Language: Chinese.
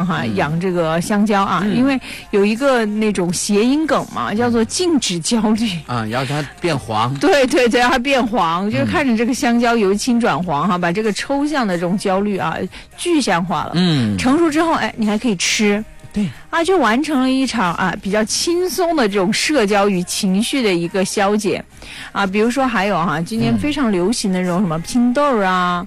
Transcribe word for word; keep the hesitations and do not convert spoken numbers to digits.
哈、嗯、养这个香蕉啊、嗯，因为有一个那种谐音梗嘛，叫做禁止焦虑啊、嗯，要它变黄。 对对对，让它变黄，就是看着这个香蕉由青转黄哈，把这个抽象的这种焦虑啊具象化了。嗯，成熟之后，哎，你还可以吃。 对啊，就完成了一场啊比较轻松的这种社交与情绪的一个消解啊。比如说还有哈、啊，今年非常流行的这种什么拼豆啊。